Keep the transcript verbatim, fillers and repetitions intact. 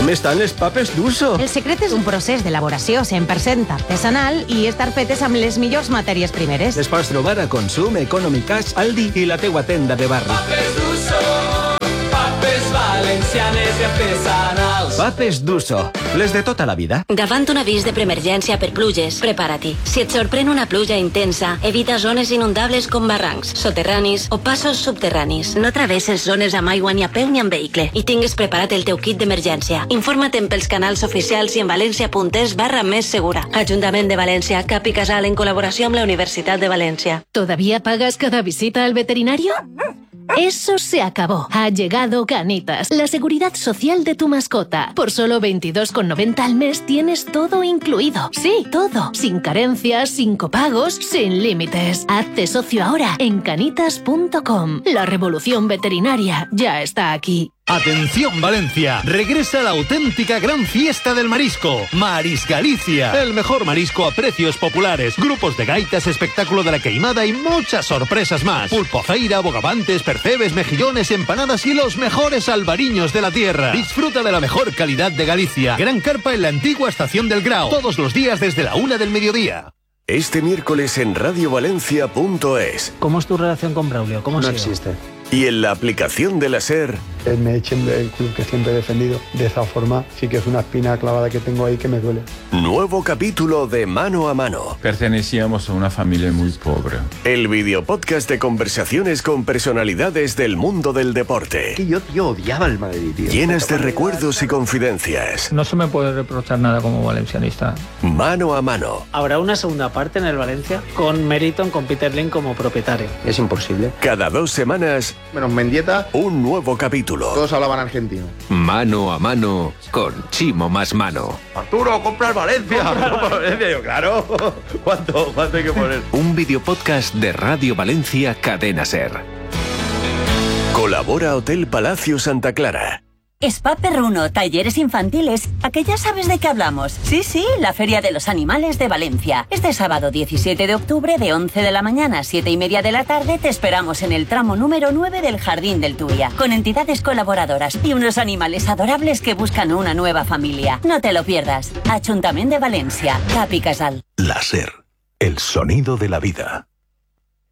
Com estan les papes d'Uso? El secret és un procés d'elaboració cent per cent artesanal i estar fetes amb les millors matèries primeres. Les pots trobar a Consum, Economy Cash, Aldi i la teua tenda de barri. Papes d'Uso, papes valencianes i artesanals. Papes d'Uso, les de tota la vida. Davant un avís de preemergència per pluges, prepara-t'hi. Si et sorprèn una pluja intensa, evita zones inundables com barrancs, soterranis o passos subterranis. No travesses zones amb aigua ni a peu ni amb vehicle i tingues preparat el teu kit d'emergència. Informa't pels canals oficials i en valencia.es barra més segura. Ajuntament de València, Cap i Casal en col·laboració amb la Universitat de València. ¿Todavía pagas cada visita al veterinario? Eso se acabó. Ha llegado Canitas, la seguridad social de tu mascota. Por solo veintidós con noventa al mes tienes todo incluido. Sí, todo. Sin carencias, sin copagos, sin límites. Hazte socio ahora en canitas punto com. La revolución veterinaria ya está aquí. Atención Valencia, regresa la auténtica gran fiesta del marisco, Maris Galicia, el mejor marisco a precios populares, grupos de gaitas, espectáculo de la queimada y muchas sorpresas más, pulpofeira, bogavantes, percebes, mejillones, empanadas y los mejores albariños de la tierra. Disfruta de la mejor calidad de Galicia, gran carpa en la antigua estación del Grao, todos los días desde la una del mediodía. Este miércoles en radio valencia punto es. ¿Cómo es tu relación con Braulio? ¿Cómo no sigue? existe. Y en la aplicación de la SER. El me echen del club que siempre he defendido. De esa forma sí que es una espina clavada que tengo ahí que me duele. Nuevo capítulo de Mano a Mano. Pertenecíamos a una familia muy pobre. El videopodcast de conversaciones con personalidades del mundo del deporte. Que yo, tío, odiaba el Madrid, tío. Llenas de recuerdos y confidencias. No se me puede reprochar nada como valencianista. Mano a Mano. Habrá una segunda parte en el Valencia con Meriton, con Peter Lim como propietario. Es imposible. Cada dos semanas, menos Mendieta, un nuevo capítulo. Todos hablaban argentino. Mano a Mano con Chimo Más Mano. Arturo, compra el Valencia. Compra el Valencia. Yo, claro. ¿Cuánto, ¿Cuánto hay que poner? Un videopodcast de Radio Valencia Cadena SER. Colabora Hotel Palacio Santa Clara. Spa Perruno, talleres infantiles. ¿A que ya sabes de qué hablamos? Sí, sí, la Feria de los Animales de Valencia. Este sábado diecisiete de octubre de once de la mañana a siete y media de la tarde te esperamos en el tramo número nueve del Jardín del Turia, con entidades colaboradoras y unos animales adorables que buscan una nueva familia. No te lo pierdas. Ayuntamiento de Valencia, Cap i Casal. La SER, el sonido de la vida.